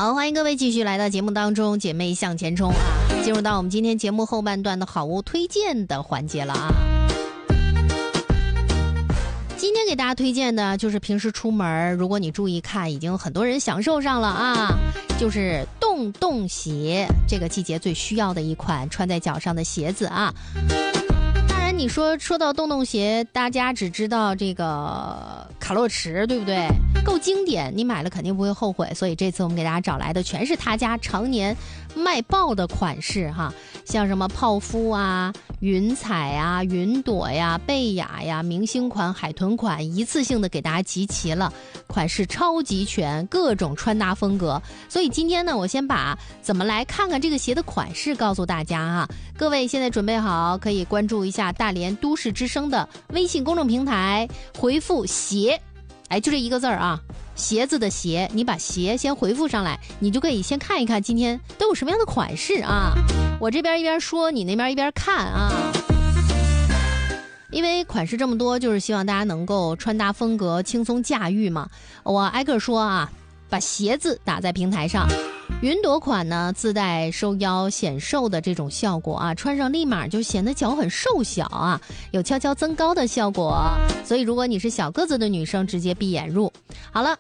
好，欢迎各位继续来到节目当中，姐妹向前冲啊！进入到我们今天节目后半段的好物推荐的环节了啊。今天给大家推荐的就是平时出门，如果你注意看，已经很多人享受上了啊，就是洞洞鞋，这个季节最需要的一款穿在脚上的鞋子啊。当然你说到洞洞鞋，大家只知道这个卡洛驰，对不对？够经典，你买了肯定不会后悔。所以这次我们给大家找来的全是他家常年卖爆的款式哈，像什么泡芙啊、云彩啊、云朵呀、贝雅呀、明星款、海豚款，一次性的给大家集齐了，款式超级全，各种穿搭风格。所以今天呢，我先把怎么来看看这个鞋的款式告诉大家哈。各位现在准备好，可以关注一下大连都市之声的微信公众平台，回复鞋，就这一个字啊，鞋子的鞋，你把鞋先回复上来，你就可以先看一看今天都有什么样的款式啊。我这边一边说，你那边一边看啊。因为款式这么多，就是希望大家能够穿搭风格轻松驾驭嘛。我挨个说啊，把鞋子打在平台上。云朵款呢，自带收腰显瘦的这种效果啊，穿上立马就显得脚很瘦小啊，有悄悄增高的效果。所以如果你是小个子的女生，直接闭眼入。好了，